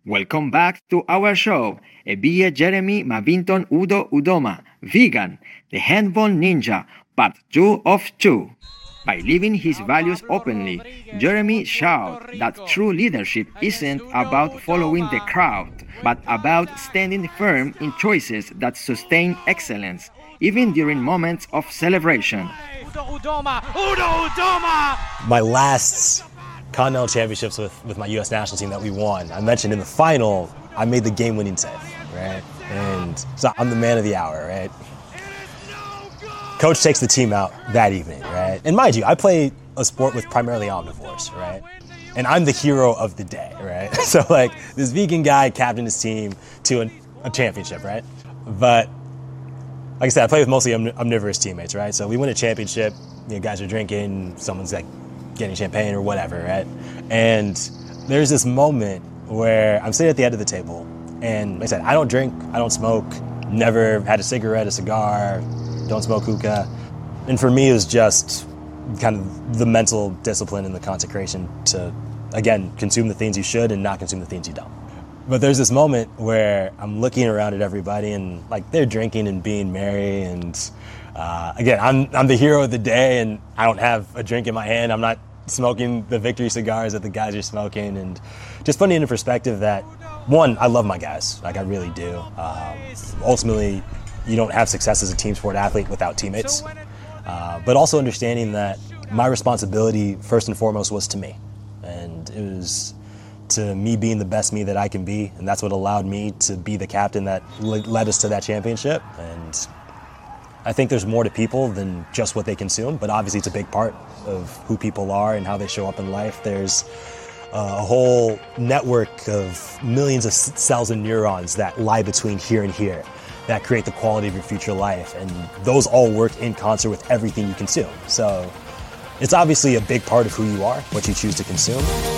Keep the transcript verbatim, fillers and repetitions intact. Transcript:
Welcome back to our show. Ebia Jeremy Mavinton Udo Udoma, Vegan, the Handball Ninja, part two of two. By living his values openly, Jeremy showed that true leadership isn't about following the crowd, but about standing firm in choices that sustain excellence, even during moments of celebration. Udo Udoma! Udo Udoma! My last Continental Championships with, with my U S national team that we won, I mentioned in the final, I made the game-winning save, right? And so I'm the man of the hour, right? Coach takes the team out that evening, right? And mind you, I play a sport with primarily omnivores, right? And I'm the hero of the day, right? So like this vegan guy captained his team to a, a championship, right? But like I said, I play with mostly omnivorous teammates, right? So we win a championship, you know, guys are drinking, someone's like getting champagne or whatever, right? And there's this moment where I'm sitting at the end of the table, and like I said, I don't drink, I don't smoke, never had a cigarette, a cigar, don't smoke hookah. And for me, it was just kind of the mental discipline and the consecration to, again, consume the things you should and not consume the things you don't. But there's this moment where I'm looking around at everybody and like they're drinking and being merry, and uh, again, I'm I'm the hero of the day, and I don't have a drink in my hand. I'm not smoking the victory cigars that the guys are smoking, and just putting it into perspective that, one, I love my guys, like I really do. Um, ultimately, you don't have success as a team sport athlete without teammates. Uh, but also understanding that my responsibility, first and foremost, was to me. And it was to me being the best me that I can be, and that's what allowed me to be the captain that led us to that championship. And I think there's more to people than just what they consume, but obviously it's a big part of who people are and how they show up in life. There's uh, a whole network of millions of cells and neurons that lie between here and here that create the quality of your future life, and those all work in concert with everything you consume. So it's obviously a big part of who you are, what you choose to consume.